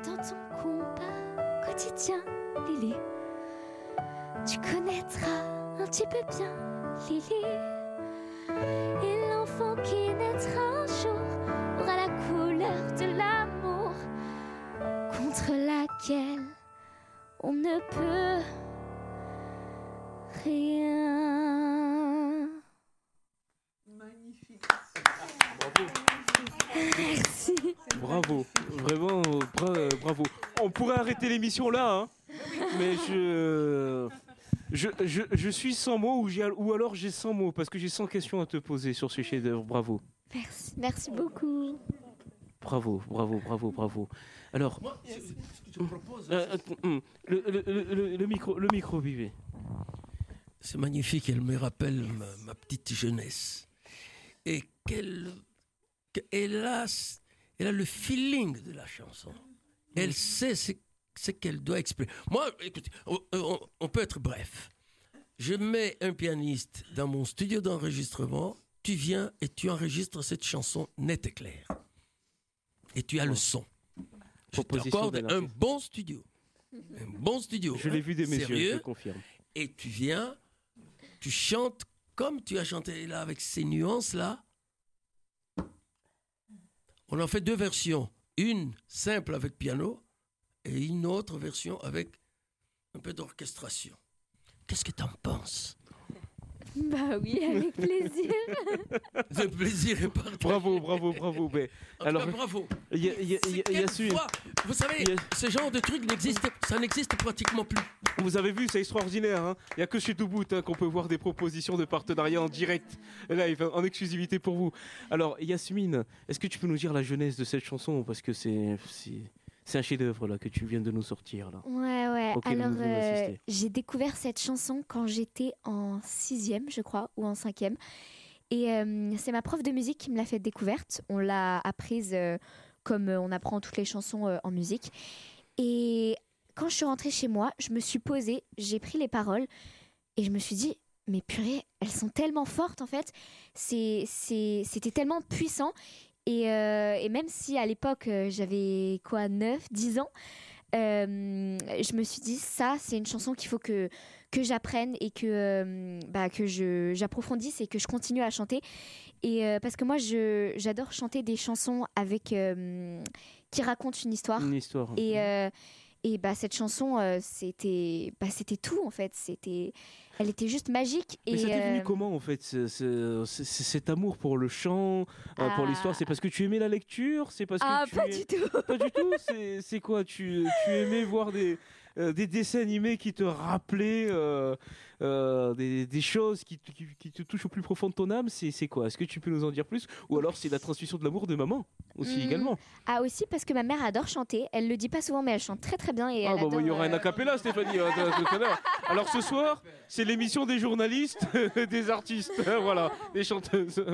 dans ton combat quotidien, Lily. Tu connaîtras un petit peu bien, Lily. Et l'enfant qui naîtra un jour aura la couleur de l'amour contre laquelle on ne peut rien. Magnifique. Bravo. Merci. Bravo. Vraiment, bravo. On pourrait arrêter l'émission là, hein. Mais je suis sans mots ou alors j'ai 100 mots parce que j'ai 100 questions à te poser sur ce chef-d'œuvre. Bravo. Merci beaucoup. Bravo. Alors, Moi, ce que je propose, le micro, Vivet. c'est magnifique, elle me rappelle ma petite jeunesse. Et elle a le feeling de la chanson. Elle sait ce qu'elle doit exprimer. Moi, écoutez, on peut être bref. Je mets un pianiste dans mon studio d'enregistrement, tu viens et tu enregistres cette chanson nette et claire. Et tu as le son. Je t'accorde un bon studio. Un bon studio. Je l'ai vu de mes sérieux, yeux, je confirme. Et tu viens, tu chantes comme tu as chanté là, avec ces nuances-là. On en fait 2 versions. Une simple avec piano et une autre version avec un peu d'orchestration. Qu'est-ce que tu en penses? Bah oui, avec plaisir. Le plaisir est partagé. Bravo. Mais, alors, bravo. Il y a su. Vous savez, ce genre de truc n'existe pratiquement plus. Vous avez vu, c'est extraordinaire. Hein. Il n'y a que chez Toubout qu'on peut voir des propositions de partenariat en direct, live, en exclusivité pour vous. Alors, Yasmine, est-ce que tu peux nous dire la jeunesse de cette chanson? Parce que c'est un chef-d'œuvre là, que tu viens de nous sortir. Là. Ouais. Alors, j'ai découvert cette chanson quand j'étais en 6e, je crois, ou en 5e. Et c'est ma prof de musique qui me l'a fait découverte. On l'a apprise comme on apprend toutes les chansons en musique. Et quand je suis rentrée chez moi, je me suis posée, j'ai pris les paroles et je me suis dit, mais purée, elles sont tellement fortes en fait. C'était tellement puissant. Et même si à l'époque j'avais 9, 10 ans, je me suis dit, ça c'est une chanson qu'il faut que j'apprenne et que j'approfondisse et que je continue à chanter. Et parce que moi j'adore chanter des chansons qui racontent une histoire. Et cette chanson, c'était tout en fait. Elle était juste magique. Mais ça t'est venu comment en fait, cet amour pour le chant, pour l'histoire? C'est parce que tu aimais la lecture? C'est parce que pas du tout. Pas du tout. C'est quoi? Tu aimais voir des dessins animés qui te rappelaient des choses qui te touchent au plus profond de ton âme? C'est quoi? Est-ce que tu peux nous en dire plus? Ou alors c'est la transmission de l'amour de maman aussi également? Ah aussi, parce que ma mère adore chanter. Elle le dit pas souvent, mais elle chante très très bien. Et il y aura un acapella, Stéphanie, tout à l'heure. Alors ce soir, c'est l'émission des journalistes, des artistes, voilà, des chanteuses.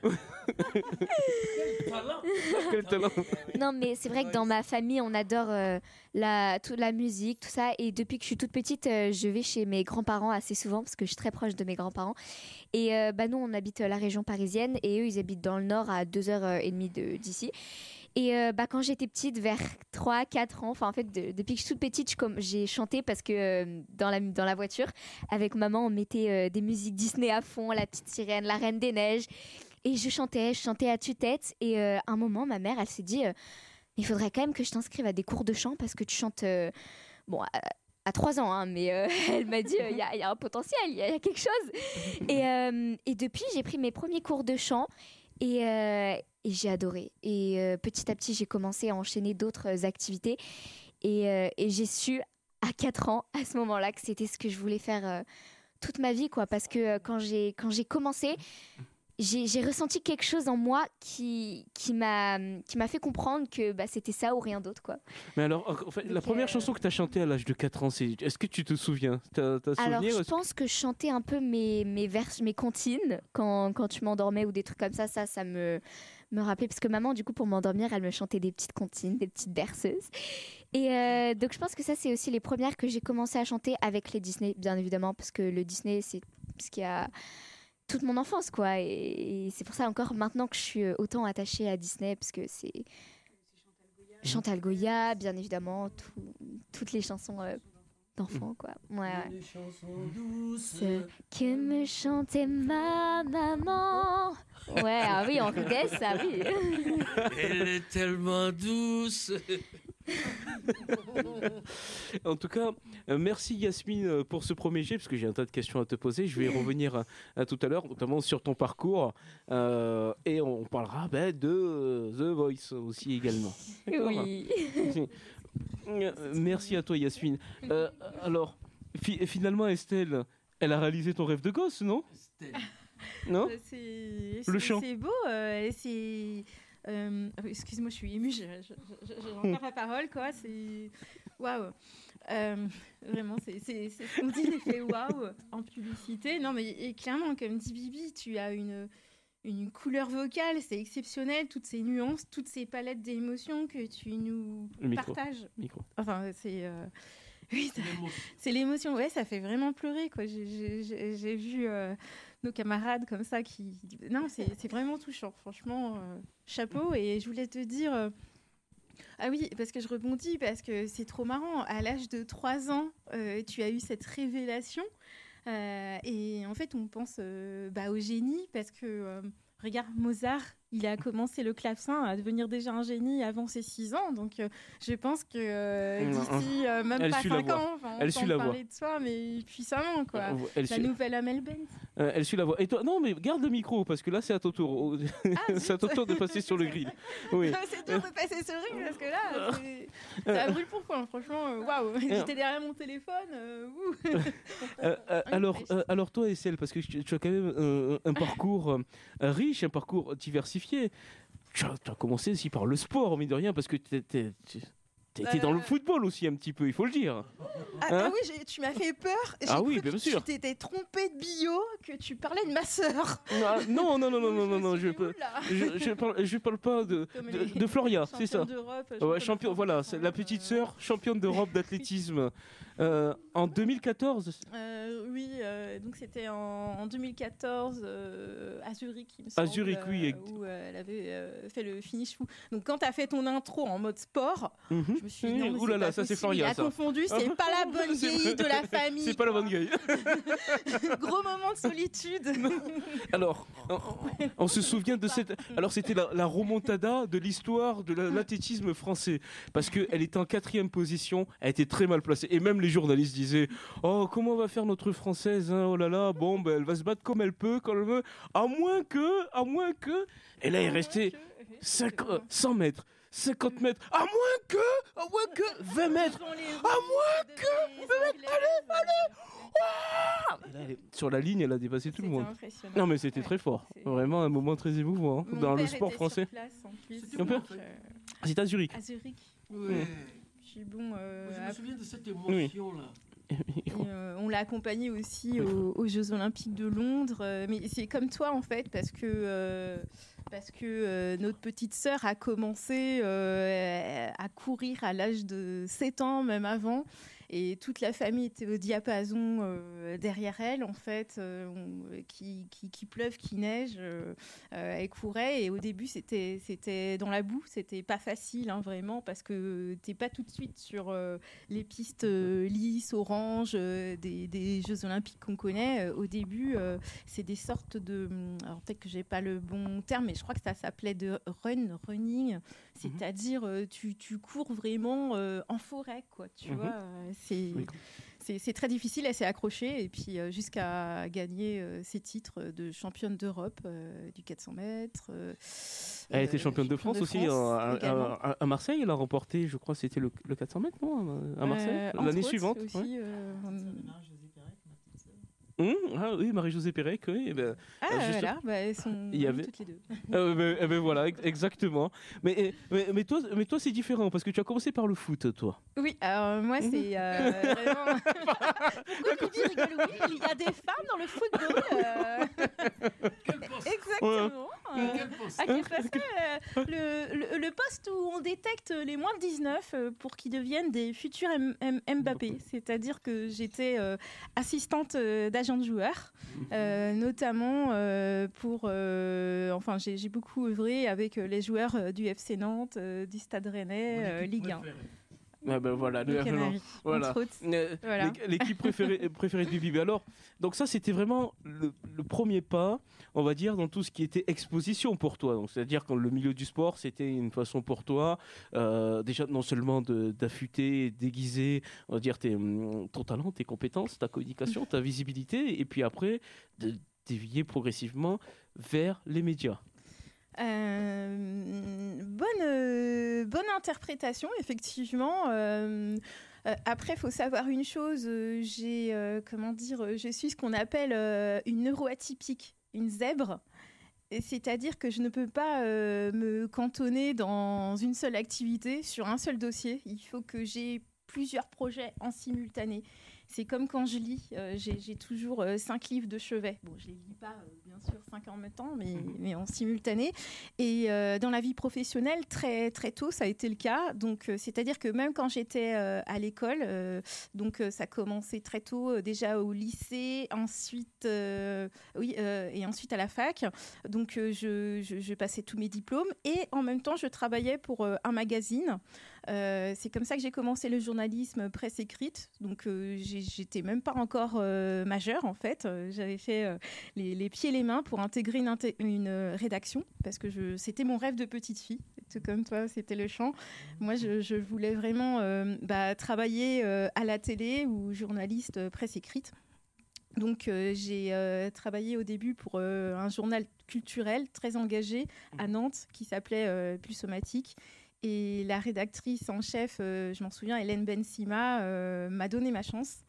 Quel talent. Non, mais c'est vrai que dans ma famille, on adore toute la musique, tout ça. Et depuis que je suis toute petite, je vais chez mes grands-parents assez souvent parce que je suis très proche de mes grands-parents. Et nous, on habite la région parisienne et eux, ils habitent dans le nord à 2h30 d'ici. Et quand j'étais petite, vers 3-4 ans, enfin en fait depuis que je suis toute petite, j'ai chanté parce que dans la voiture avec maman, on mettait des musiques Disney à fond, La Petite Sirène, La Reine des Neiges, et je chantais à tue-tête. Et un moment, ma mère, elle s'est dit il faudrait quand même que je t'inscrive à des cours de chant parce que tu chantes à 3 ans, hein, mais elle m'a dit il y a un potentiel, il y a quelque chose. Et depuis, j'ai pris mes premiers cours de chant. Et j'ai adoré. Et petit à petit, j'ai commencé à enchaîner d'autres activités. Et j'ai su à 4 ans, à ce moment-là, que c'était ce que je voulais faire toute ma vie, quoi. Parce que quand j'ai commencé, j'ai ressenti quelque chose en moi qui m'a fait comprendre que c'était ça ou rien d'autre, quoi. Mais alors, en fait, la première chanson que tu as chantée à l'âge de 4 ans, est-ce que tu te souviens? Alors, je pense que je chantais un peu mes comptines quand tu m'endormais ou des trucs comme ça. Ça me rappelait, parce que maman, du coup, pour m'endormir, elle me chantait des petites comptines, des petites berceuses. Et donc, je pense que ça, c'est aussi les premières que j'ai commencé à chanter avec les Disney, bien évidemment, parce que le Disney, c'est ce qui a toute mon enfance, quoi. Et c'est pour ça encore maintenant que je suis autant attachée à Disney, parce que c'est Chantal Goya, bien évidemment, toutes les chansons d'enfants, quoi. Ouais. Les chansons douces. Que me chantait ma maman. Ouais, ah oui, en rudesse, ça, oui. Elle est tellement douce. En tout cas, merci Yasmine pour ce premier jet, parce que j'ai un tas de questions à te poser. Je vais y revenir à tout à l'heure, notamment sur ton parcours. Et on parlera de The Voice aussi également. D'accord ? Oui. Merci à toi Yasmine. Alors, finalement Estelle, elle a réalisé ton rêve de gosse, non ? Non ? Le chant. C'est beau. Excuse-moi, je suis émue. J'en perds la parole, quoi. C'est waouh. Vraiment, c'est ce qu'on dit, l'effet waouh en publicité. Non, mais et clairement, comme dit Bibi, tu as une couleur vocale, c'est exceptionnel, toutes ces nuances, toutes ces palettes d'émotions que tu nous partages. Micro. Enfin, oui, c'est l'émotion. Ouais, ça fait vraiment pleurer, quoi. J'ai vu nos camarades comme ça qui... Non, c'est vraiment touchant. Franchement, chapeau. Et je voulais te dire... Ah oui, parce que je rebondis, parce que c'est trop marrant. À l'âge de 3 ans, tu as eu cette révélation. Et en fait, on pense au génie, parce que... regarde, Mozart, il a commencé le clavecin à devenir déjà un génie avant ses 6 ans. Donc, je pense que d'ici même Elle pas suit 5 la ans, on Elle suit la entend parler de soi, mais puissamment, quoi. La nouvelle Amel Bent. Elle suit la voix. Et toi, non, mais garde le micro, parce que là, c'est à ton tour. C'est à ton tour de passer sur le grill. Oui. C'est dur de passer sur le grill, parce que là, ça brûle pour point. Franchement, waouh. J'étais derrière mon téléphone. Alors toi, Estelle, parce que tu as quand même un parcours riche, un parcours diversifié. Tu as commencé aussi par le sport, mine de rien, parce que tu étais dans le football aussi un petit peu, il faut le dire. Ah oui, tu m'as fait peur. Ah oui, bien sûr. Tu t'étais trompé de bio, que tu parlais de ma sœur. Non, je parle pas de Floria, c'est ça. Champion, voilà, c'est la petite sœur championne d'Europe d'athlétisme en 2014. Oui, donc c'était en 2014 à Zurich, il me semble. À Zurich, oui. Où elle avait fait le finish fou. Donc quand tu as fait ton intro en mode sport, je me suis dit, non, oulala, ça c'est Floria. Il a confondu, c'est pas la bonne vieille de la famille. C'est pas la bonne vieille. Gros moment de solitude. Alors, on se souvient de cette... Alors c'était la remontada de l'histoire de l'athlétisme français, parce qu'elle était en 4e position, elle était très mal placée, et même les journalistes disaient « Oh, comment va faire notre Française, hein, oh là là, bon, elle va se battre comme elle peut, quand elle veut, à moins que... » Et là, il restait 100 mètres. 50 mètres, à moins que 20 mètres, à moins que 20 mètres, allez, sur la ligne, elle a dépassé tout le monde. Non, mais c'était très fort, vraiment un moment très émouvant dans le sport français. C'était à Zurich. À Zurich. Oui. Je suis bon. Je me souviens de cette émotion-là. On l'a accompagné aussi aux Jeux Olympiques de Londres, mais c'est comme toi en fait, parce que notre petite sœur a commencé à courir à l'âge de 7 ans, même avant. Et toute la famille était au diapason derrière elle, en fait, qu'il pleuve, qu'il neige, elle courait. Et au début, c'était dans la boue, c'était pas facile, hein, vraiment, parce que t'es pas tout de suite sur les pistes lisses, oranges, des Jeux Olympiques qu'on connaît. Au début, c'est des sortes de... Alors peut-être que j'ai pas le bon terme, mais je crois que ça s'appelait de running, c'est-à-dire tu cours vraiment en forêt, quoi, tu vois. C'est très difficile, elle s'est accrochée et puis jusqu'à gagner ses titres de championne d'Europe du 400 mètres. Elle était championne de France aussi à Marseille. Elle a remporté, je crois, c'était le 400 mètres, non, à Marseille l'année suivante. Aussi, Ah oui, Marie-Josée Pérec, oui. Voilà, elles sont toutes les deux. Voilà, exactement. Mais toi, c'est différent, parce que tu as commencé par le foot, toi. Oui, alors moi, c'est vraiment... Pourquoi tu rigole? Oui, il y a des femmes dans le football. Exactement. À Kerpassa, le poste où on détecte les moins de 19 pour qu'ils deviennent des futurs Mbappé. C'est-à-dire que j'étais assistante d'agent de joueur, notamment pour... j'ai beaucoup œuvré avec les joueurs du FC Nantes, du Stade Rennais, Ligue 1. Ah ben voilà, entre autres. Voilà. L'équipe préférée du Bibi. Alors, donc ça, c'était vraiment le premier pas, on va dire, dans tout ce qui était exposition pour toi. Donc, c'est-à-dire que le milieu du sport, c'était une façon pour toi, déjà non seulement d'affûter, déguiser, on va dire, ton talent, tes compétences, ta communication, ta visibilité, et puis après, de dévier progressivement vers les médias. Bonne interprétation, effectivement. Après, il faut savoir une chose. Je suis ce qu'on appelle une neuroatypique, une zèbre. C'est-à-dire que je ne peux pas me cantonner dans une seule activité, sur un seul dossier. Il faut que j'ai plusieurs projets en simultané. C'est comme quand je lis, j'ai toujours 5 livres de chevet. Bon, je ne les lis pas, bien sûr, 5 en même temps, mais en simultané. Et dans la vie professionnelle, très, très tôt, ça a été le cas. Donc, c'est-à-dire que même quand j'étais à l'école, ça commençait très tôt, déjà au lycée, ensuite, et ensuite à la fac. Donc, je passais tous mes diplômes. Et en même temps, je travaillais pour un magazine. C'est comme ça que j'ai commencé le journalisme presse écrite. Donc, j'étais même pas encore majeure, en fait. J'avais fait les pieds et les mains pour intégrer une rédaction, parce que c'était mon rêve de petite fille. Tout comme toi, c'était le chant. Moi, je voulais vraiment travailler à la télé ou journaliste presse écrite. Donc, j'ai travaillé au début pour un journal culturel très engagé à Nantes qui s'appelait Pulsomatique. Et la rédactrice en chef, je m'en souviens, Hélène Bensima, m'a donné ma chance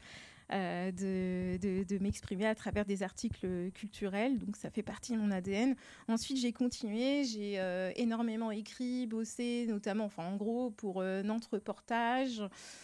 de m'exprimer à travers des articles culturels. Donc, ça fait partie de mon ADN. Ensuite, j'ai continué. J'ai énormément écrit, bossé, notamment, en gros, pour Nantes Reportage,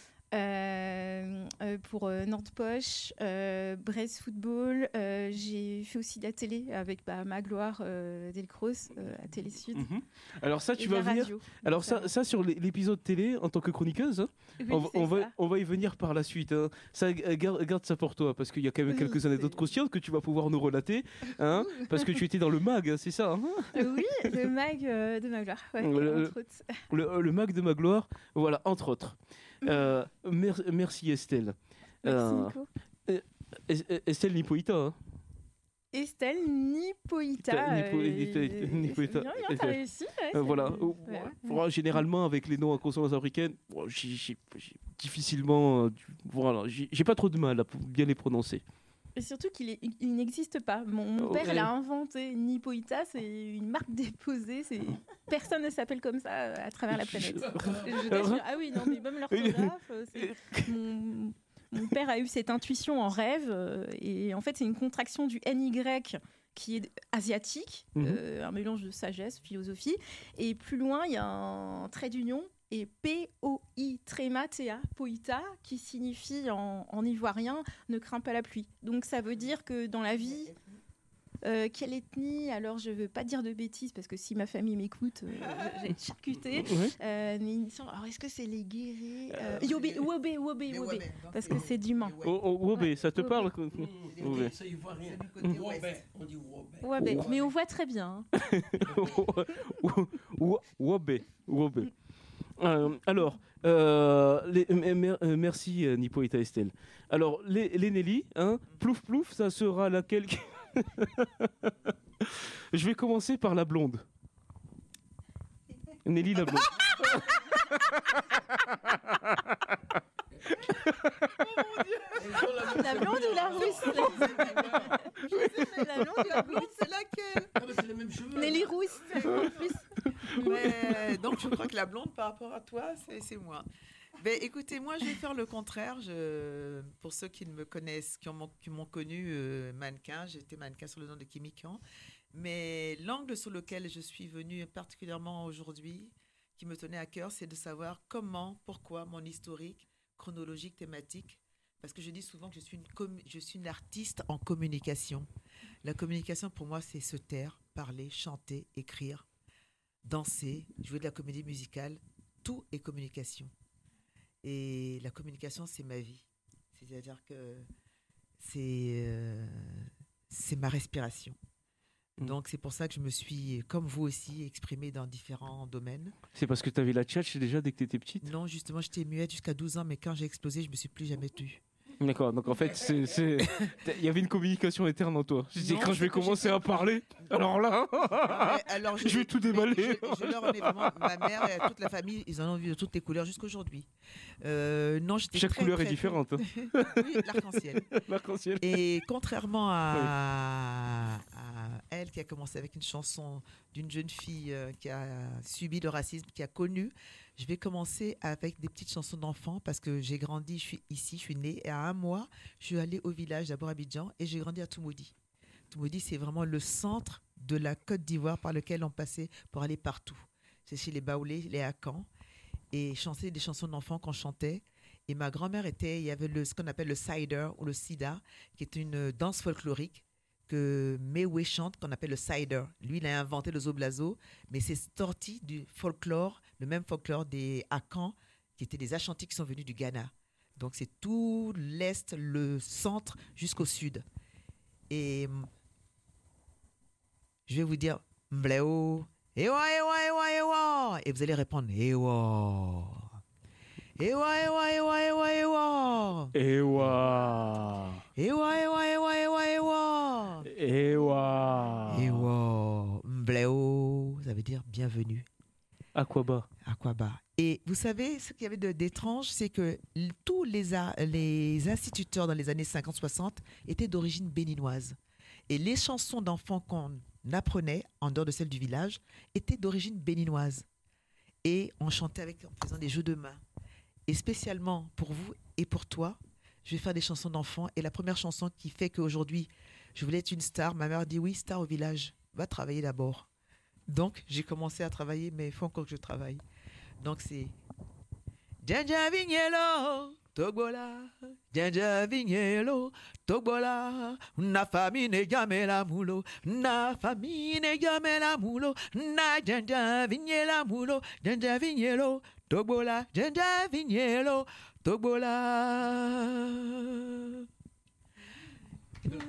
pour Nantes Poche, Brest Football. J'ai fait aussi de la télé avec Magloire Delcros à Télé Sud. Alors ça, tu vas venir. Radio. Alors ça sur l'épisode télé en tant que chroniqueuse, hein, oui, on va y venir par la suite. Hein. Ça, garde ça pour toi parce qu'il y a quand même quelques anecdotes croustillantes que tu vas pouvoir nous relater, hein, parce que tu étais dans le mag, hein, c'est ça. Hein oui, le mag de Magloire. Ouais, entre autres. Le mag de Magloire, voilà, entre autres. Merci Estelle. Merci Nico. Estelle Nipoïta. Hein. Estelle Nipoïta. Nipoïta. Bien, t'as réussi. Voilà. Généralement, avec les noms à consonance africaine, j'ai difficilement. J'ai pas trop de mal à bien les prononcer. Et surtout qu'il n'existe pas. Mon père l'a inventé. Nipoïta, c'est une marque déposée. Personne ne s'appelle comme ça à travers la planète. Je t'assure. Ah oui, non, mais même l'orthographe. Mon père a eu cette intuition en rêve. Et en fait, c'est une contraction du NY qui est asiatique, un mélange de sagesse, philosophie. Et plus loin, il y a un trait d'union. Et P-O-I-T-R-E-M-A-T-A, Poïta, qui signifie en ivoirien ne crains pas la pluie. Donc ça veut dire que dans la vie, quelle ethnie, alors je ne veux pas dire de bêtises parce que si ma famille m'écoute, je vais être charcutée. Mais alors est-ce que c'est les guérés Wobé, parce que c'est du Mans. Wobé, ça te parle C'est ivoirien. On dit Wobé, mais on voit très bien. Wobé. Alors, merci Nipoïta Estelle. Alors, les Nelly, hein, plouf, ça sera laquelle Je vais commencer par la blonde. Nelly la blonde. La blonde ou la rousse? La blonde ou la blonde, c'est laquelle? C'est les mêmes cheveux. Nelly rousse, en plus. Mais, donc je crois que la blonde par rapport à toi, c'est moi. Ben, écoutez, moi je vais faire le contraire. Pour ceux qui me connaissent, qui m'ont connu mannequin, j'étais mannequin sur le nom de Kimi Kian. Mais l'angle sur lequel je suis venue particulièrement aujourd'hui, qui me tenait à cœur, c'est de savoir comment, pourquoi mon historique chronologique, thématique, parce que je dis souvent que je suis une artiste en communication. La communication, pour moi, c'est se taire, parler, chanter, écrire, danser, jouer de la comédie musicale. Tout est communication. Et la communication, c'est ma vie. C'est-à-dire que c'est ma respiration. Donc, c'est pour ça que je me suis, comme vous aussi, exprimée dans différents domaines. C'est parce que tu avais la tchatche déjà dès que tu étais petite? Non, justement, j'étais muette jusqu'à 12 ans, mais quand j'ai explosé, je ne me suis plus jamais tue. D'accord, donc en fait, il y avait une communication interne en toi. Je disais, quand je vais commencer à parler, alors là, alors je vais tout déballer. Je leur en ai vraiment, ma mère et toute la famille, ils en ont vu de toutes les couleurs jusqu'à aujourd'hui. Non, j'étais Chaque très, couleur très, est différente. Oui, l'arc-en-ciel. L'arc-en-ciel. Et contrairement à elle, qui a commencé avec une chanson d'une jeune fille qui a subi le racisme, qui a connu, je vais commencer avec des petites chansons d'enfants parce que j'ai grandi, je suis ici, je suis née. Et à 1 mois, je suis allée au village, d'abord à Abidjan, et j'ai grandi à Toumoudi. Toumoudi, c'est vraiment le centre de la Côte d'Ivoire par lequel on passait pour aller partout. C'est chez les Baoulés, les Akans, et chanter des chansons d'enfants qu'on chantait. Et ma grand-mère il y avait ce qu'on appelle le cider ou le sida, qui est une danse folklorique que Mewe chante, qu'on appelle le cider. Lui, il a inventé le zoblazo, mais c'est sorti du folklore, le même folklore des Akans, qui étaient des Ashantis qui sont venus du Ghana. Donc, c'est tout l'Est, le centre, jusqu'au sud. Et je vais vous dire, Mbléo, Ewa, Ewa, Ewa, Ewa. Et vous allez répondre, Ewa. Ewa, Ewa, Ewa, Ewa, Ewa. Ewa. Ewa, Ewa, Ewa, Ewa, Ewa. Ewa. Ewa. Mbléo, ça veut dire bienvenue. Aquaba. Aquaba. Et vous savez, ce qu'il y avait d'étrange, c'est que tous les instituteurs dans les années 50-60 étaient d'origine béninoise. Et les chansons d'enfants qu'on apprenait, en dehors de celles du village, étaient d'origine béninoise. Et on chantait en faisant des jeux de mains. Et spécialement pour vous et pour toi, je vais faire des chansons d'enfants. Et la première chanson qui fait qu'aujourd'hui, je voulais être une star, ma mère dit oui, star au village, va travailler d'abord. Donc, j'ai commencé à travailler, mais il faut encore que je travaille. Donc, c'est Djandja Vignello, Togbola, Djandja Vignello, Togbola, na famine gamela mulo, na famine gamela mulo, na Djandja Vignela mulo, Togbola, Djandja Vignello, Togbola.